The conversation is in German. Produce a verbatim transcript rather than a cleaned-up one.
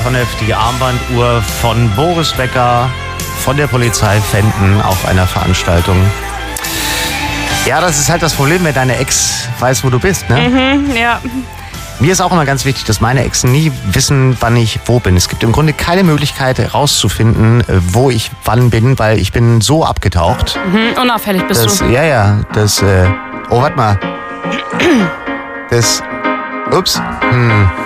Honnef die Armbanduhr von Boris Becker von der Polizei Fenden auf einer Veranstaltung. Ja, das ist halt das Problem, wenn deine Ex weiß, wo du bist, ne? Mhm, ja. Mir ist auch immer ganz wichtig, dass meine Exen nie wissen, wann ich wo bin. Es gibt im Grunde keine Möglichkeit herauszufinden, wo ich wann bin, weil ich bin so abgetaucht. Mhm, unauffällig bist das, du. Ja, ja, das, äh, oh, warte mal. Das, ups, hm.